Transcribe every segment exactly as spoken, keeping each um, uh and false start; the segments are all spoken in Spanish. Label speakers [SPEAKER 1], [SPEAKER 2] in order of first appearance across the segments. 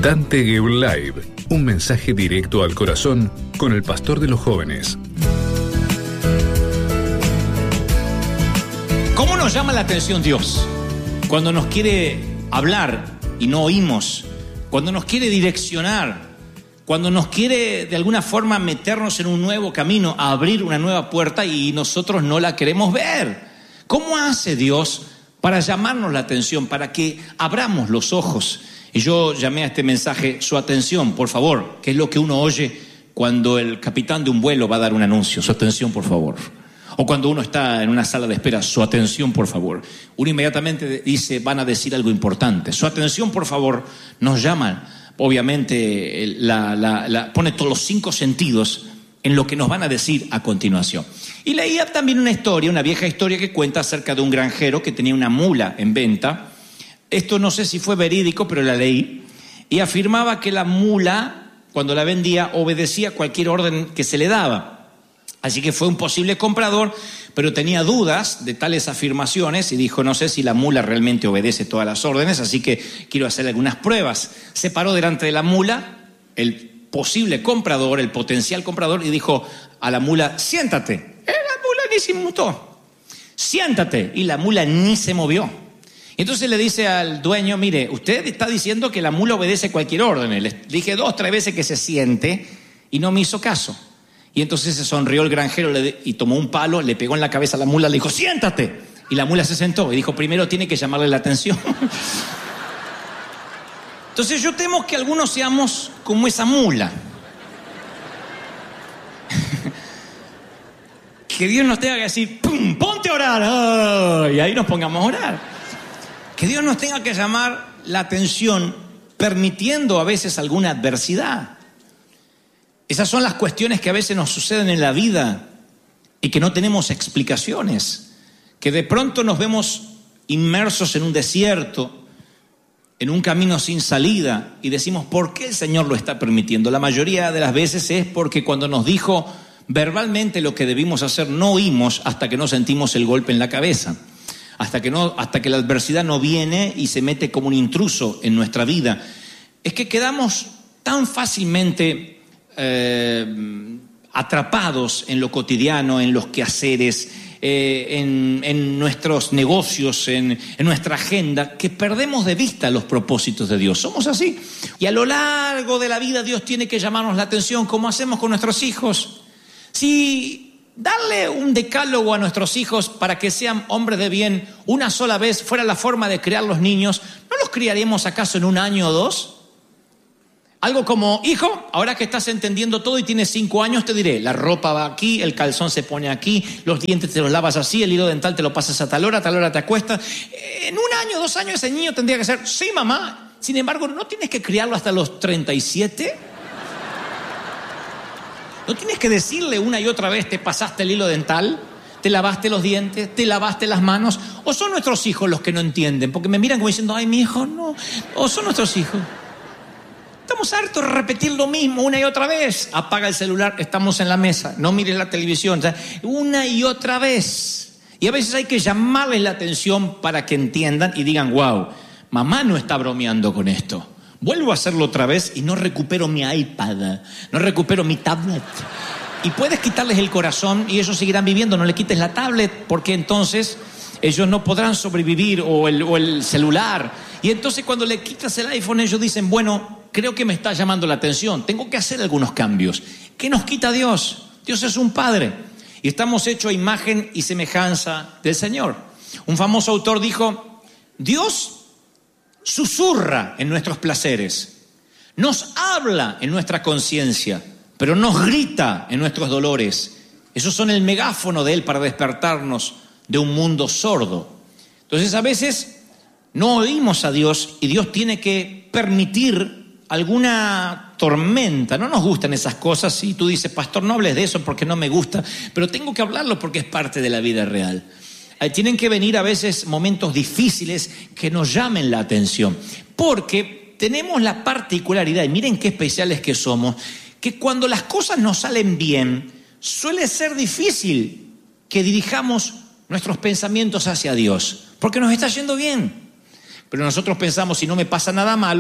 [SPEAKER 1] Dante Gebel Live, un mensaje directo al corazón con el pastor de los jóvenes.
[SPEAKER 2] ¿Cómo nos llama la atención Dios? Cuando nos quiere hablar y no oímos, cuando nos quiere direccionar, cuando nos quiere de alguna forma meternos en un nuevo camino, a abrir una nueva puerta y nosotros no la queremos ver. ¿Cómo hace Dios para llamarnos la atención, para que abramos los ojos? Y yo llamé a este mensaje su atención, por favor, que es lo que uno oye cuando el capitán de un vuelo va a dar un anuncio. Su atención, por favor. O cuando uno está en una sala de espera, su atención, por favor. Uno inmediatamente dice, van a decir algo importante. Su atención, por favor, nos llama. Obviamente, la, la, la, pone todos los cinco sentidos en lo que nos van a decir a continuación. Y leía también una historia, una vieja historia que cuenta acerca de un granjero que tenía una mula en venta. Esto no sé si fue verídico, pero la leí. Y afirmaba que la mula, cuando la vendía, obedecía cualquier orden que se le daba. Así que fue un posible comprador, pero tenía dudas de tales afirmaciones y dijo, no sé si la mula realmente obedece todas las órdenes, así que quiero hacer algunas pruebas. Se paró delante de la mula, el posible comprador, el potencial comprador, y dijo a la mula, siéntate. Eh, la mula ni se inmutó. Siéntate. Y la mula ni se movió. Entonces le dice al dueño, mire, usted está diciendo que la mula obedece cualquier orden. Le dije dos, tres veces que se siente y no me hizo caso. Y entonces se sonrió el granjero y tomó un palo, le pegó en la cabeza a la mula, le dijo, siéntate. Y la mula se sentó y dijo, primero tiene que llamarle la atención. Entonces yo temo que algunos seamos como esa mula. Que Dios nos tenga que decir, ¡pum! ¡Ponte a orar! ¡Oh! Y ahí nos pongamos a orar. Que Dios nos tenga que llamar la atención permitiendo a veces alguna adversidad. Esas son las cuestiones que a veces nos suceden en la vida y que no tenemos explicaciones. Que de pronto nos vemos inmersos en un desierto, en un camino sin salida y decimos, ¿por qué el Señor lo está permitiendo? La mayoría de las veces es porque cuando nos dijo verbalmente lo que debimos hacer, no oímos hasta que no sentimos el golpe en la cabeza. Hasta que, no, hasta que la adversidad no viene y se mete como un intruso en nuestra vida. Es que quedamos tan fácilmente eh, atrapados en lo cotidiano, en los quehaceres, eh, en, en nuestros negocios, en, en nuestra agenda, que perdemos de vista los propósitos de Dios. Somos así. Y a lo largo de la vida Dios tiene que llamarnos la atención, como hacemos con nuestros hijos. Si darle un decálogo a nuestros hijos para que sean hombres de bien una sola vez fuera la forma de criar los niños, ¿no los criaremos acaso en un año o dos? Algo como, hijo, ahora que estás entendiendo todo y tienes cinco años, te diré, la ropa va aquí, el calzón se pone aquí, los dientes te los lavas así, el hilo dental te lo pasas a tal hora, a tal hora te acuestas. En un año, dos años ese niño tendría que ser, sí mamá, sin embargo, ¿no tienes que criarlo hasta los treinta y siete? ¿No tienes que decirle una y otra vez, te pasaste el hilo dental, te lavaste los dientes, te lavaste las manos? ¿O son nuestros hijos los que no entienden? Porque me miran como diciendo, ay, mi hijo, no. ¿O son nuestros hijos? Estamos hartos de repetir lo mismo una y otra vez. Apaga el celular, estamos en la mesa, no mires la televisión. O sea, una y otra vez. Y a veces hay que llamarles la atención para que entiendan y digan, wow, mamá no está bromeando con esto. Vuelvo a hacerlo otra vez y no recupero mi iPad, no recupero mi tablet. Y puedes quitarles el corazón y ellos seguirán viviendo, no le quites la tablet, porque entonces ellos no podrán sobrevivir, o el, o el celular. Y entonces cuando le quitas el iPhone, ellos dicen, bueno, creo que me está llamando la atención, tengo que hacer algunos cambios. ¿Qué nos quita Dios? Dios es un Padre y estamos hechos a imagen y semejanza del Señor. Un famoso autor dijo, Dios susurra en nuestros placeres, nos habla en nuestra conciencia, pero nos grita en nuestros dolores. Esos son el megáfono de Él para despertarnos de un mundo sordo. Entonces a veces no oímos a Dios y Dios tiene que permitir alguna tormenta. No nos gustan esas cosas y tú dices, pastor, no hables de eso porque no me gusta, pero tengo que hablarlo porque es parte de la vida real. Tienen que venir a veces momentos difíciles que nos llamen la atención, porque tenemos la particularidad, y miren qué especiales que somos, que cuando las cosas nos salen bien, suele ser difícil que dirijamos nuestros pensamientos hacia Dios, porque nos está yendo bien. Pero nosotros pensamos, si no me pasa nada malo,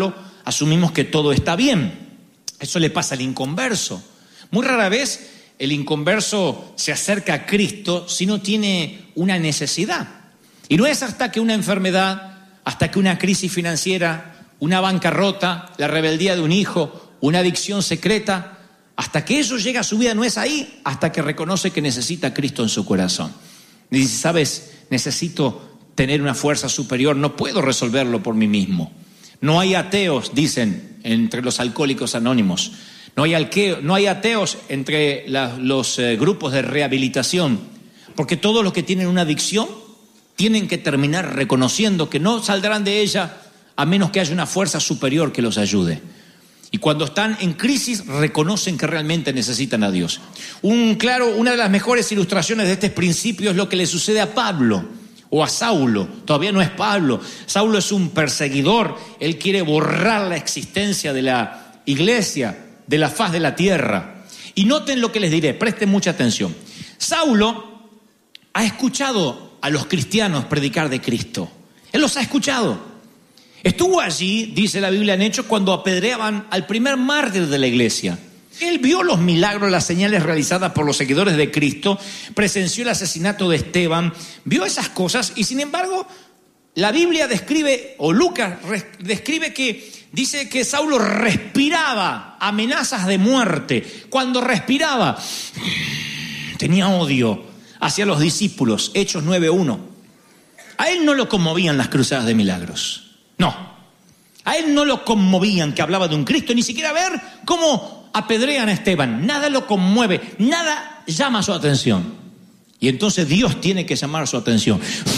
[SPEAKER 2] asumimos que todo está bien. Eso le pasa al inconverso. Muy rara vez el inconverso se acerca a Cristo si no tiene una necesidad. Y no es hasta que una enfermedad, hasta que una crisis financiera, una bancarrota, la rebeldía de un hijo, una adicción secreta, hasta que eso llega a su vida, no es ahí, hasta que reconoce que necesita a Cristo en su corazón. Y dice, ¿sabes? Necesito tener una fuerza superior, no puedo resolverlo por mí mismo. No hay ateos, dicen, entre los alcohólicos anónimos. No hay, alqueo, no hay ateos entre la, los eh, grupos de rehabilitación, porque todos los que tienen una adicción tienen que terminar reconociendo que no saldrán de ella a menos que haya una fuerza superior que los ayude. Y cuando están en crisis, reconocen que realmente necesitan a Dios. Un claro, una de las mejores ilustraciones de este principio es lo que le sucede a Pablo o a Saulo. Todavía no es Pablo. Saulo es un perseguidor. Él quiere borrar la existencia de la iglesia de la faz de la tierra. Y noten lo que les diré, presten mucha atención. Saulo ha escuchado a los cristianos predicar de Cristo. Él los ha escuchado. Estuvo allí, dice la Biblia en Hechos, cuando apedreaban al primer mártir de la iglesia. Él vio los milagros, las señales realizadas por los seguidores de Cristo, presenció el asesinato de Esteban, vio esas cosas y sin embargo la Biblia describe, o Lucas describe que dice que Saulo respiraba amenazas de muerte. Cuando respiraba, tenía odio hacia los discípulos, Hechos nueve uno. A él no lo conmovían las cruzadas de milagros. No, a él no lo conmovían que hablaba de un Cristo, ni siquiera ver cómo apedrean a Esteban. Nada lo conmueve, nada llama su atención. Y entonces Dios tiene que llamar su atención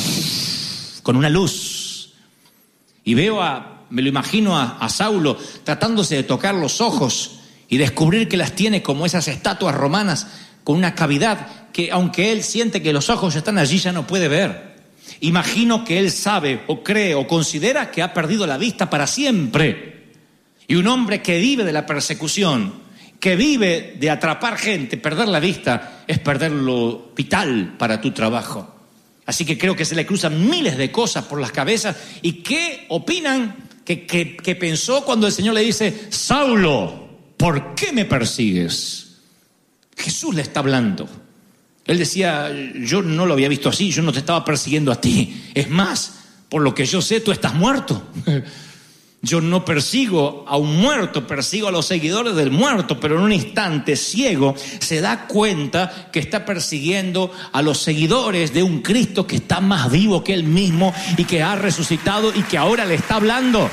[SPEAKER 2] con una luz. Y veo a, me lo imagino a, a Saulo tratándose de tocar los ojos y descubrir que las tiene como esas estatuas romanas con una cavidad que aunque él siente que los ojos están allí ya no puede ver. Imagino que él sabe o cree o considera que ha perdido la vista para siempre. Y un hombre que vive de la persecución, que vive de atrapar gente, perder la vista es perder lo vital para tu trabajo. Así que creo que se le cruzan miles de cosas por las cabezas. ¿Y qué opinan que, que, que pensó cuando el Señor le dice, Saulo, ¿por qué me persigues? Jesús le está hablando. Él decía, yo no lo había visto así, yo no te estaba persiguiendo a ti. Es más, por lo que yo sé, tú estás muerto. Yo no persigo a un muerto, persigo a los seguidores del muerto, pero en un instante ciego se da cuenta que está persiguiendo a los seguidores de un Cristo que está más vivo que él mismo y que ha resucitado y que ahora le está hablando.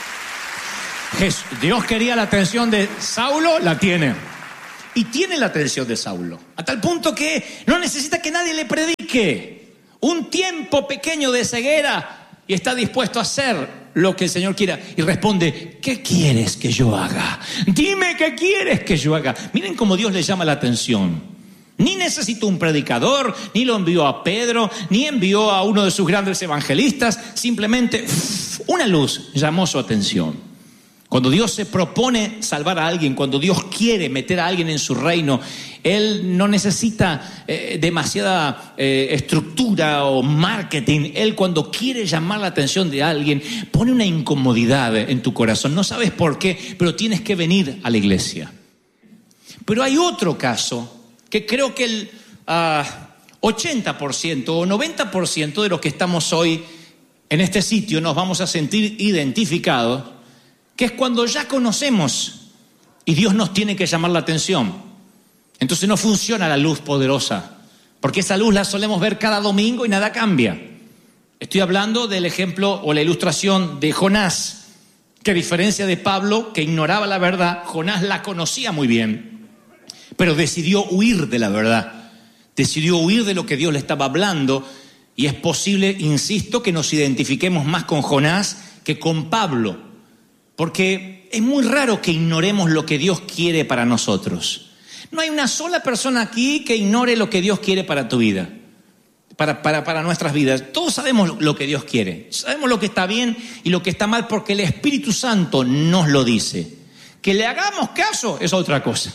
[SPEAKER 2] Jesús, Dios quería la atención de Saulo, la tiene. Y tiene la atención de Saulo, a tal punto que no necesita que nadie le predique. Un tiempo pequeño de ceguera y está dispuesto a hacer lo que el Señor quiera. Y responde, ¿qué quieres que yo haga? Dime qué quieres que yo haga. Miren cómo Dios le llama la atención. Ni necesitó un predicador, ni lo envió a Pedro, ni envió a uno de sus grandes evangelistas. Simplemente uff, una luz llamó su atención. Cuando Dios se propone salvar a alguien, cuando Dios quiere meter a alguien en su reino, Él no necesita eh, demasiada eh, estructura o marketing. Él cuando quiere llamar la atención de alguien, pone una incomodidad en tu corazón. No sabes por qué, pero tienes que venir a la iglesia. Pero hay otro caso que creo que el uh, ochenta por ciento o noventa por ciento de los que estamos hoy en este sitio nos vamos a sentir identificados, que es cuando ya conocemos y Dios nos tiene que llamar la atención. Entonces no funciona la luz poderosa, porque esa luz la solemos ver cada domingo y nada cambia. Estoy hablando del ejemplo o la ilustración de Jonás, que a diferencia de Pablo, que ignoraba la verdad, Jonás la conocía muy bien, pero decidió huir de la verdad, decidió huir de lo que Dios le estaba hablando, y es posible, insisto, que nos identifiquemos más con Jonás que con Pablo. Porque es muy raro que ignoremos lo que Dios quiere para nosotros. No hay una sola persona aquí que ignore lo que Dios quiere para tu vida, para, para, para nuestras vidas. Todos sabemos lo que Dios quiere, sabemos lo que está bien y lo que está mal porque el Espíritu Santo nos lo dice. Que le hagamos caso es otra cosa.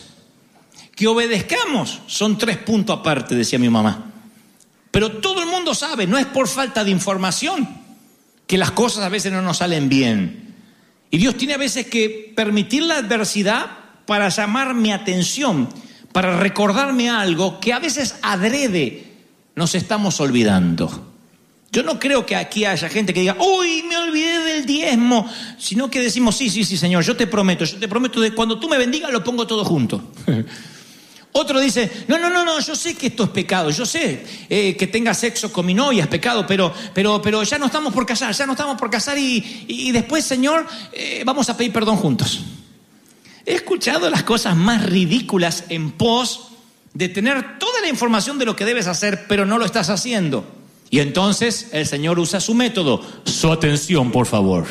[SPEAKER 2] Que obedezcamos son tres puntos aparte, decía mi mamá. Pero todo el mundo sabe, no es por falta de información, que las cosas a veces no nos salen bien. Y Dios tiene a veces que permitir la adversidad para llamar mi atención, para recordarme algo que a veces adrede nos estamos olvidando. Yo no creo que aquí haya gente que diga, uy, me olvidé del diezmo, sino que decimos, sí, sí, sí, Señor, yo te prometo, yo te prometo que cuando tú me bendigas lo pongo todo junto. Otro dice, no, no, no, no, yo sé que esto es pecado, yo sé eh, que tenga sexo con mi novia es pecado, pero, pero, pero ya no estamos por casar, ya no estamos por casar y, y después, Señor, eh, vamos a pedir perdón juntos. He escuchado las cosas más ridículas en pos de tener toda la información de lo que debes hacer, pero no lo estás haciendo. Y entonces el Señor usa su método, su atención, por favor.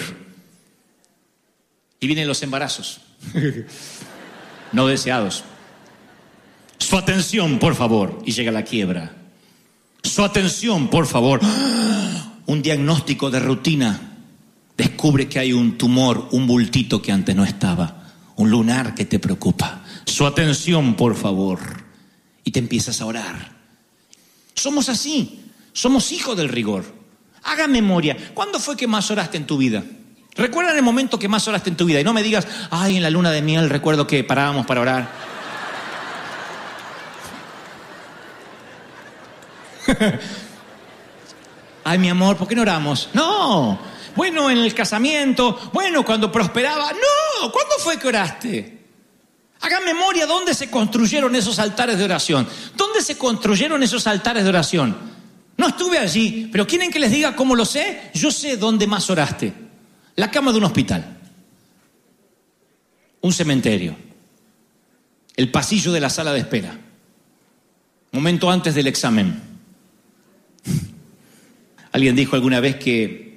[SPEAKER 2] Y vienen los embarazos, no deseados. Su atención, por favor, y llega la quiebra. Su atención, por favor. Un diagnóstico de rutina. Descubre que hay un tumor, un bultito que antes no estaba, un lunar que te preocupa. Su atención, por favor. Y te empiezas a orar. Somos así, somos hijos del rigor. Haga memoria. ¿Cuándo fue que más oraste en tu vida? Recuerda el momento que más oraste en tu vida. Y no me digas, ay, en la luna de miel recuerdo que parábamos para orar. Ay, mi amor, ¿por qué no oramos? No. Bueno, en el casamiento. Bueno, cuando prosperaba. No. ¿Cuándo fue que oraste? Hagan memoria dónde se construyeron esos altares de oración. ¿Dónde se construyeron esos altares de oración? No estuve allí, pero ¿quieren que les diga cómo lo sé? Yo sé dónde más oraste. La cama de un hospital. Un cementerio. El pasillo de la sala de espera. Momento antes del examen. Alguien dijo alguna vez que,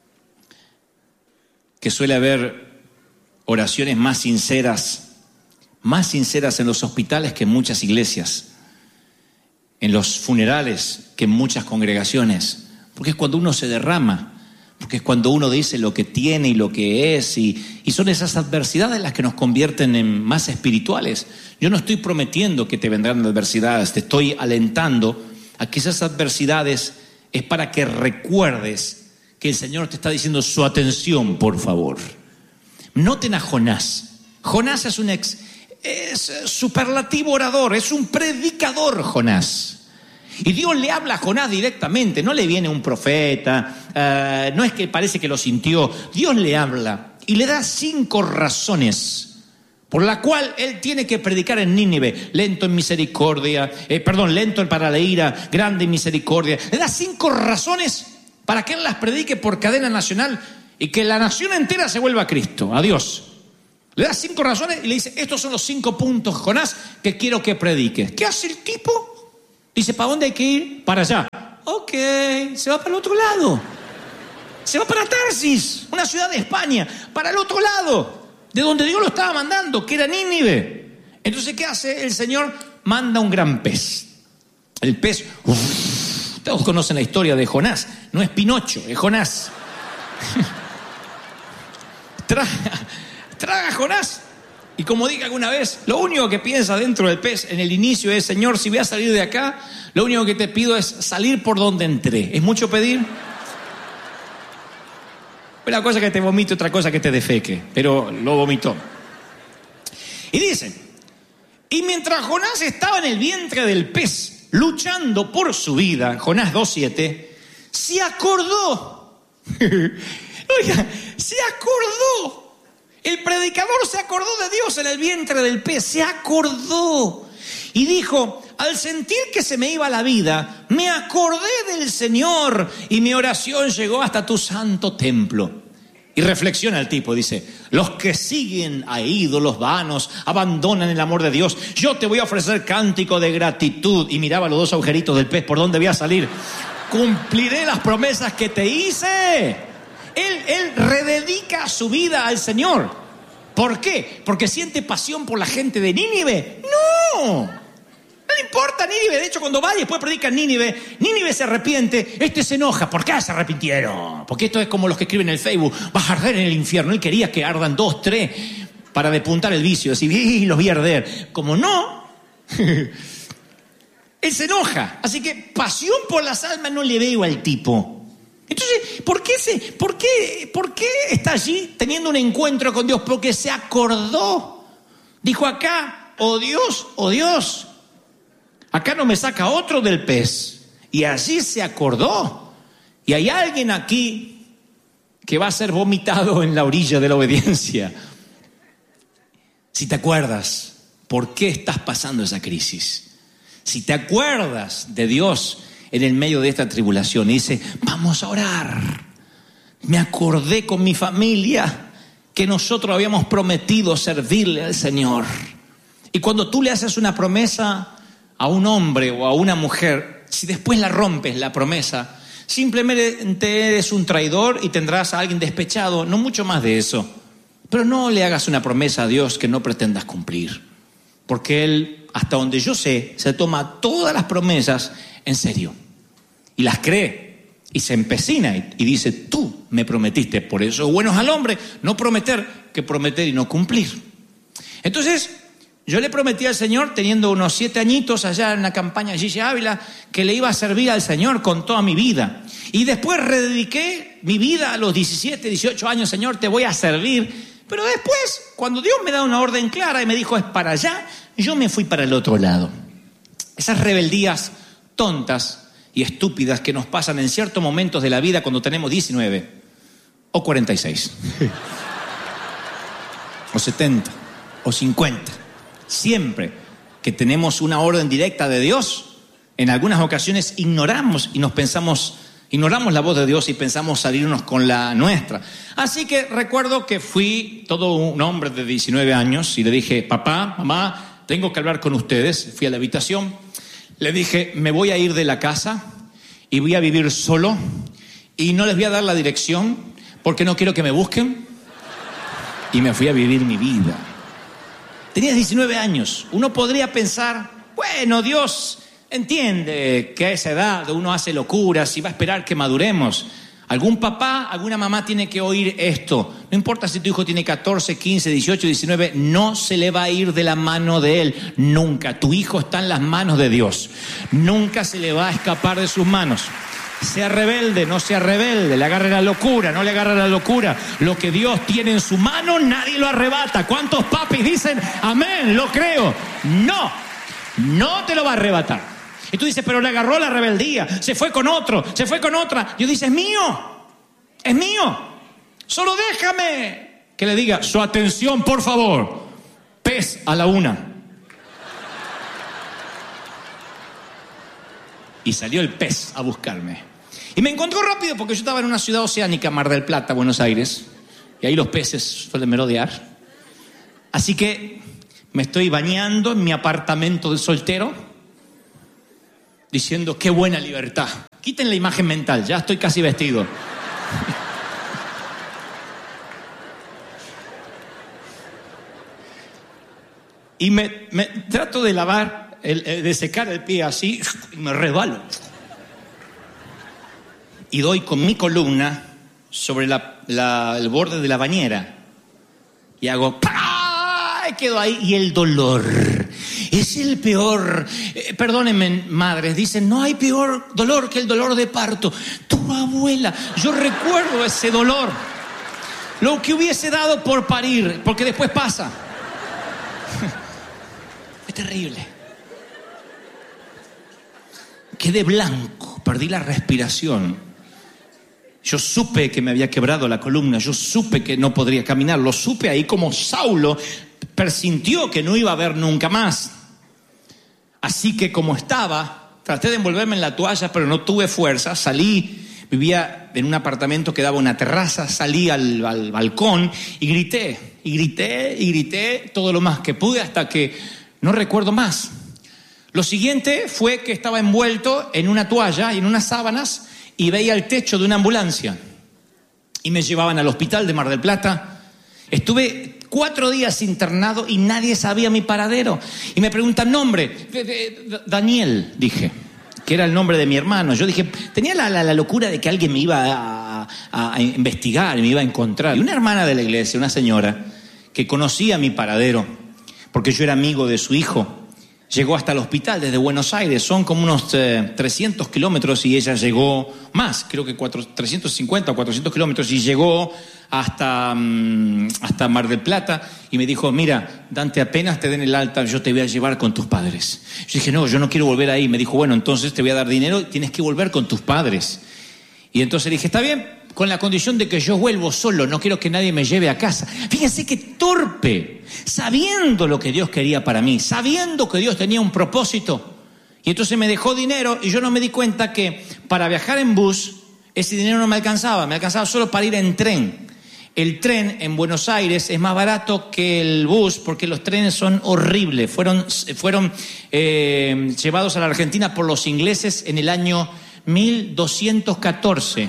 [SPEAKER 2] que suele haber oraciones más sinceras, más sinceras en los hospitales que en muchas iglesias, en los funerales que en muchas congregaciones, porque es cuando uno se derrama, porque es cuando uno dice lo que tiene y lo que es, y, y son esas adversidades las que nos convierten en más espirituales. Yo no estoy prometiendo que te vendrán adversidades, te estoy alentando a que esas adversidades es para que recuerdes que el Señor te está diciendo su atención, por favor. Noten a Jonás. Jonás es un ex, es superlativo orador, es un predicador, Jonás. Y Dios le habla a Jonás directamente, no le viene un profeta, uh, no es que parece que lo sintió. Dios le habla y le da cinco razones por la cual él tiene que predicar en Nínive, lento en misericordia, eh, perdón, lento para la ira, grande en misericordia. Le da cinco razones para que él las predique por cadena nacional y que la nación entera se vuelva a Cristo, a Dios. Le da cinco razones y le dice, estos son los cinco puntos, Jonás, que quiero que prediques. ¿Qué hace el tipo? Dice, ¿para dónde hay que ir? Para allá. Ok, se va para el otro lado. Se va para Tarsis, una ciudad de España, para el otro lado, de donde Dios lo estaba mandando, que era Nínive. Entonces, ¿qué hace el Señor? Manda un gran pez. El pez, uf, todos conocen la historia de Jonás. No es Pinocho, es Jonás. traga, traga a Jonás. Y como dije alguna vez, lo único que piensa dentro del pez en el inicio es, Señor, si voy a salir de acá, lo único que te pido es salir por donde entré. ¿Es mucho pedir? Una cosa que te vomite, otra cosa que te defeque, pero lo vomitó. Y dice, y mientras Jonás estaba en el vientre del pez, luchando por su vida, Jonás dos siete, se acordó. Oiga, se acordó. El predicador se acordó de Dios en el vientre del pez, se acordó. Y dijo, al sentir que se me iba la vida, me acordé del Señor y mi oración llegó hasta tu santo templo. Y reflexiona el tipo, dice, los que siguen a ídolos vanos abandonan el amor de Dios. Yo te voy a ofrecer cántico de gratitud. Y miraba los dos agujeritos del pez, ¿por dónde voy a salir? Cumpliré las promesas que te hice. Él, él rededica su vida al Señor. ¿Por qué? ¿Porque siente pasión por la gente de Nínive? ¡No! No le importa Nínive. De hecho, cuando va y después predica en Nínive, Nínive se arrepiente, este se enoja. ¿Por qué se arrepintieron? Porque esto es como los que escriben en el Facebook, vas a arder en el infierno. Él quería que ardan dos, tres para depuntar el vicio, decir, ¡y los voy a arder! Como no, él se enoja. Así que pasión por las almas no le veo al tipo. Entonces, ¿por qué, se, por, qué, ¿por qué está allí teniendo un encuentro con Dios? Porque se acordó. Dijo acá, oh Dios, oh Dios, acá no me saca otro del pez. Y allí se acordó. Y hay alguien aquí que va a ser vomitado en la orilla de la obediencia. Si te acuerdas, ¿por qué estás pasando esa crisis? Si te acuerdas de Dios en el medio de esta tribulación y dice, vamos a orar. Me acordé con mi familia que nosotros habíamos prometido servirle al Señor. Y cuando tú le haces una promesa a un hombre o a una mujer, si después la rompes la promesa, simplemente eres un traidor y tendrás a alguien despechado, no mucho más de eso. Pero no le hagas una promesa a Dios que no pretendas cumplir, porque Él, hasta donde yo sé, se toma todas las promesas en serio y las cree y se empecina y, y dice, tú me prometiste. Por eso bueno es al hombre no prometer que prometer y no cumplir. Entonces yo le prometí al Señor, teniendo unos siete añitos allá en la campaña Gigi Ávila, que le iba a servir al Señor con toda mi vida. Y después redediqué mi vida a los diecisiete, dieciocho años. Señor, te voy a servir. Pero después, cuando Dios me da una orden clara y me dijo, es para allá, yo me fui para el otro lado. Esas rebeldías tontas y estúpidas que nos pasan en ciertos momentos de la vida cuando tenemos diecinueve o cuarenta y seis o setenta o cincuenta. Siempre que tenemos una orden directa de Dios, en algunas ocasiones ignoramos y nos pensamos... Ignoramos la voz de Dios y pensamos salirnos con la nuestra. Así que recuerdo que fui todo un hombre de diecinueve años y le dije, papá, mamá, tengo que hablar con ustedes. Fui a la habitación, le dije, me voy a ir de la casa y voy a vivir solo y no les voy a dar la dirección porque no quiero que me busquen. Y me fui a vivir mi vida. Tenía diecinueve años. Uno podría pensar, bueno, Dios... entiende que a esa edad uno hace locuras y va a esperar que maduremos. Algún papá, alguna mamá tiene que oír esto. No importa si tu hijo tiene catorce, quince, dieciocho, diecinueve, no se le va a ir de la mano de él. Nunca. Tu hijo está en las manos de Dios. Nunca se le va a escapar de sus manos. Sea rebelde, no sea rebelde, le agarre la locura, no le agarre la locura. Lo que Dios tiene en su mano, nadie lo arrebata. ¿Cuántos papis dicen, amén, lo creo? No, no te lo va a arrebatar. Y tú dices, pero le agarró la rebeldía, se fue con otro, se fue con otra. Yo dice, es mío, es mío. Solo déjame que le diga, su atención, por favor. Pez a la una. Y salió el pez a buscarme. Y me encontró rápido porque yo estaba en una ciudad oceánica, Mar del Plata, Buenos Aires. Y ahí los peces suelen merodear. Así que me estoy bañando en mi apartamento de soltero, diciendo, qué buena libertad. Quiten la imagen mental, ya estoy casi vestido. Y me, me trato de lavar, el, de secar el pie así, y me resbalo. Y doy con mi columna sobre la, la, el borde de la bañera. Y hago, ¡pah! Y quedo ahí, y el dolor... es el peor, eh, perdónenme madres, dicen, no hay peor dolor que el dolor de parto. Tu abuela, yo recuerdo ese dolor, lo que hubiese dado por parir, porque después pasa. Es terrible. Quedé blanco, perdí la respiración. Yo supe que me había quebrado la columna, yo supe que no podría caminar, lo supe ahí como Saulo presintió que no iba a ver nunca más. Así que como estaba, traté de envolverme en la toalla, pero no tuve fuerza. Salí, vivía en un apartamento que daba una terraza, salí al, al balcón y grité, y grité, y grité todo lo más que pude hasta que no recuerdo más. Lo siguiente fue que estaba envuelto en una toalla y en unas sábanas y veía el techo de una ambulancia. Y me llevaban al hospital de Mar del Plata. Estuve cuatro días internado y nadie sabía mi paradero. Y me preguntan nombre. Daniel, dije, que era el nombre de mi hermano. Yo dije, tenía la, la, la locura de que alguien me iba a, a, a investigar, me iba a encontrar. Y una hermana de la iglesia, una señora, que conocía mi paradero, porque yo era amigo de su hijo, Llegó hasta el hospital desde Buenos Aires, son como unos eh, trescientos kilómetros y ella llegó más, creo que cuatro, trescientos cincuenta o cuatrocientos kilómetros y llegó hasta, um, hasta Mar del Plata y me dijo, mira, Dante, apenas te den el alta, yo te voy a llevar con tus padres. Yo dije, no, yo no quiero volver ahí. Me dijo, bueno, entonces te voy a dar dinero y tienes que volver con tus padres. Y entonces dije, está bien, con la condición de que yo vuelvo solo, no quiero que nadie me lleve a casa. Fíjense qué torpe, sabiendo lo que Dios quería para mí, sabiendo que Dios tenía un propósito. Y entonces me dejó dinero y yo no me di cuenta que para viajar en bus, ese dinero no me alcanzaba, me alcanzaba solo para ir en tren. El tren en Buenos Aires es más barato que el bus porque los trenes son horribles. Fueron, fueron eh, llevados a la Argentina por los ingleses en el año mil doscientos catorce.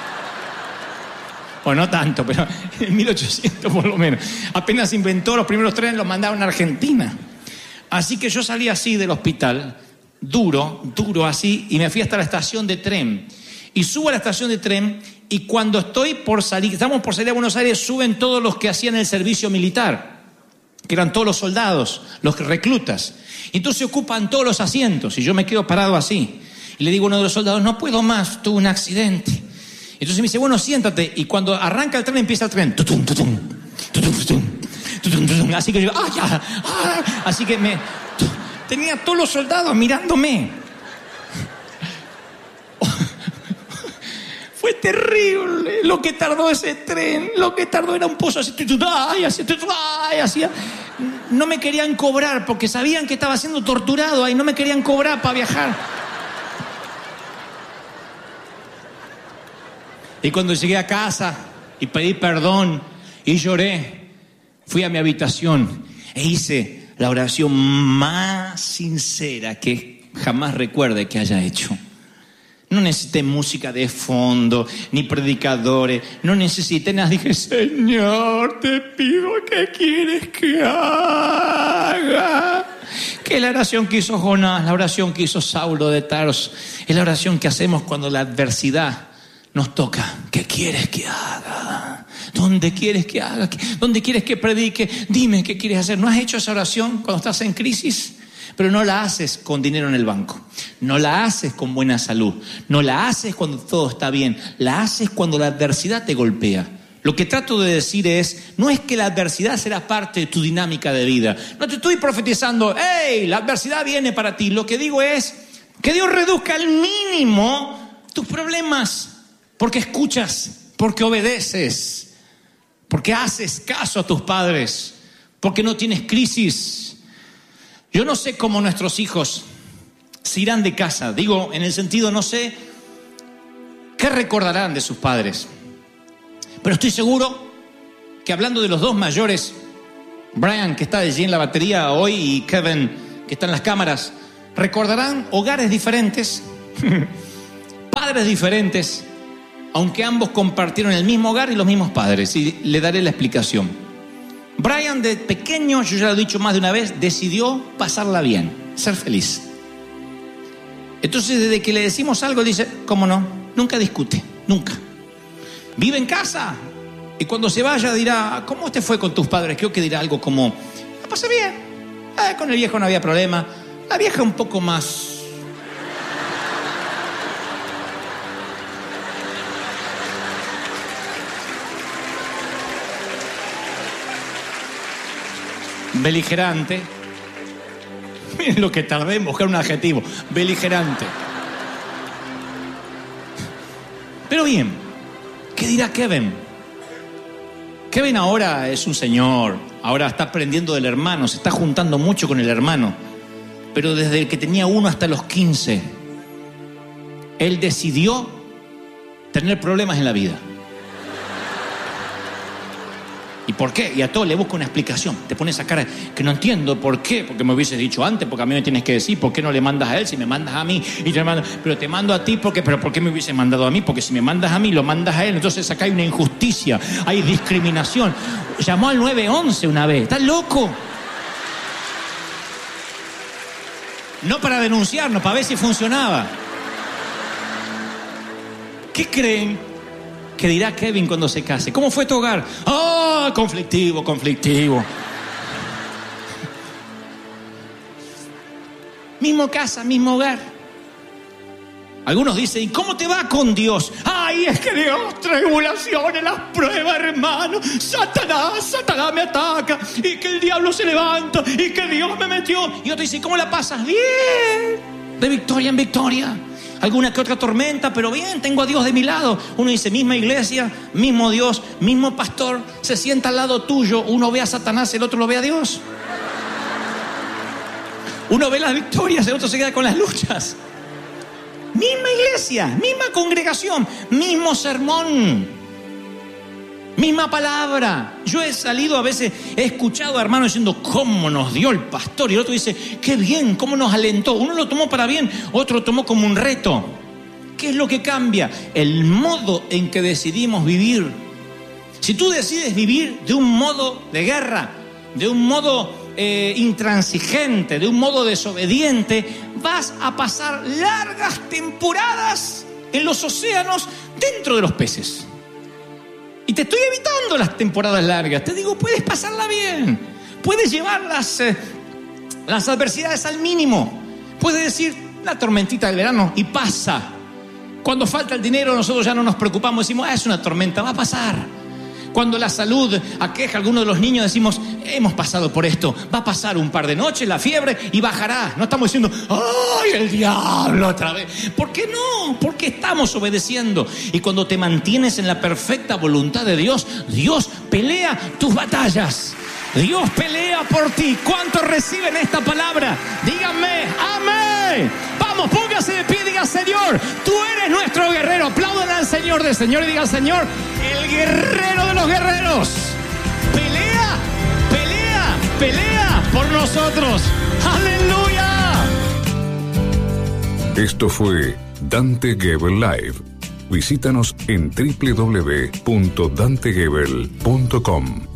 [SPEAKER 2] Bueno, no tanto, pero en mil ochocientos por lo menos. Apenas se inventó, los primeros trenes los mandaron a Argentina. Así que yo salí así del hospital, duro, duro así, y me fui hasta la estación de tren. Y subo a la estación de tren, y cuando estoy por salir, estamos por salir a Buenos Aires, suben todos los que hacían el servicio militar, que eran todos los soldados, los reclutas. Y entonces ocupan todos los asientos, y yo me quedo parado así. Y le digo a uno de los soldados, no puedo más, tuve un accidente. Entonces me dice, bueno, siéntate. Y cuando arranca el tren, empieza el tren. Tutum, tutum, tutum, tutum, tutum, tutum. Así que yo, ¡ah, ya! ¡Ah! Así que me... Tenía a todos los soldados mirándome. Fue terrible lo que tardó ese tren. Lo que tardó era un pozo así. ¡Ay, así! ¡Ay, así! No me querían cobrar porque sabían que estaba siendo torturado ahí. No me querían cobrar para viajar. Y cuando llegué a casa y pedí perdón y lloré, fui a mi habitación e hice la oración más sincera que jamás recuerde que haya hecho. No necesité música de fondo, ni predicadores, no necesité nada. Dije, Señor, te pido, ¿qué quieres que haga? Que es la oración que hizo Jonás, la oración que hizo Saulo de Tarso, es la oración que hacemos cuando la adversidad nos toca. ¿Qué quieres que haga? ¿Dónde quieres que haga? ¿Dónde quieres que predique? Dime qué quieres hacer. ¿No has hecho esa oración cuando estás en crisis? Pero no la haces con dinero en el banco. No la haces con buena salud. No la haces cuando todo está bien. La haces cuando la adversidad te golpea. Lo que trato de decir es, no es que la adversidad será parte de tu dinámica de vida. No te estoy profetizando, ¡hey! La adversidad viene para ti. Lo que digo es que Dios reduzca al mínimo tus problemas. Porque escuchas, porque obedeces, porque haces caso a tus padres, porque no tienes crisis. Yo no sé cómo nuestros hijos se irán de casa. Digo, en el sentido, no sé qué recordarán de sus padres. Pero estoy seguro que hablando de los dos mayores, Brian, que está allí en la batería hoy, y Kevin, que está en las cámaras, recordarán hogares diferentes, padres diferentes, aunque ambos compartieron el mismo hogar y los mismos padres. Y le daré la explicación. Brian, de pequeño, yo ya lo he dicho más de una vez, decidió pasarla bien, ser feliz. Entonces, desde que le decimos algo, dice, ¿cómo no? Nunca discute, nunca. Vive en casa. Y cuando se vaya dirá, ¿cómo te fue con tus padres? Creo que dirá algo como, la pasé bien. Eh, con el viejo no había problema. La vieja un poco más... beligerante. Miren lo que tardé en buscar un adjetivo. Beligerante. Pero bien, ¿qué dirá Kevin? Kevin ahora es un señor. Ahora está aprendiendo del hermano. Se está juntando mucho con el hermano. Pero desde que tenía uno hasta los quince, él decidió tener problemas en la vida. ¿Y por qué? Y a todo le busca una explicación. Te pones esa cara que no entiendo por qué. Porque me hubieses dicho antes, porque a mí me tienes que decir. ¿Por qué no le mandas a él si me mandas a mí? Y te mando, pero te mando a ti porque, pero ¿por qué me hubieses mandado a mí? Porque si me mandas a mí, lo mandas a él. Entonces acá hay una injusticia, hay discriminación. Llamó al nueve once una vez. ¿Estás loco? No para denunciarnos, para ver si funcionaba. ¿Qué creen que dirá Kevin cuando se case? ¿Cómo fue tu hogar? ¡Ah, conflictivo, conflictivo! mismo casa, mismo hogar. Algunos dicen, ¿y cómo te va con Dios? Ay, es que Dios, tribulaciones, las pruebas, hermano. Satanás, Satanás me ataca. Y que el diablo se levanta. Y que Dios me metió. Y otro dice, ¿cómo la pasas? Bien. De victoria en victoria. Alguna que otra tormenta, pero bien, tengo a Dios de mi lado. Uno dice, misma iglesia, mismo Dios, mismo pastor. Se sienta al lado tuyo. Uno ve a Satanás, el otro lo ve a Dios. Uno ve las victorias, el otro se queda con las luchas. Misma iglesia, misma congregación, mismo sermón, misma palabra. Yo he salido a veces, he escuchado a hermanos diciendo cómo nos dio el pastor, y el otro dice, qué bien, cómo nos alentó. Uno lo tomó para bien, otro lo tomó como un reto. ¿Qué es lo que cambia? El modo en que decidimos vivir. Si tú decides vivir de un modo de guerra, de un modo Eh, intransigente, de un modo desobediente, vas a pasar largas temporadas en los océanos dentro de los peces. Y te estoy evitando las temporadas largas. Te digo, puedes pasarla bien, puedes llevar las, eh, las adversidades al mínimo, puedes decir la tormentita del verano y pasa. Cuando falta el dinero nosotros ya no nos preocupamos, decimos, ah, es una tormenta, va a pasar. Cuando la salud aqueja a algunos de los niños, decimos, hemos pasado por esto, va a pasar un par de noches la fiebre y bajará. No estamos diciendo, ¡ay, el diablo otra vez! ¿Por qué no? Porque estamos obedeciendo. Y cuando te mantienes en la perfecta voluntad de Dios, Dios pelea tus batallas. Dios pelea por ti. ¿Cuántos reciben esta palabra? Díganme, amén. Vamos, póngase de pie y diga, Señor, tú eres nuestro guerrero. Apláudan al Señor del Señor y digan, Señor, el guerrero de los guerreros. Pelea, pelea, pelea por nosotros. ¡Aleluya!
[SPEAKER 1] Esto fue Dante Gebel Live. Visítanos en doble u doble u doble u punto dante gebel punto com.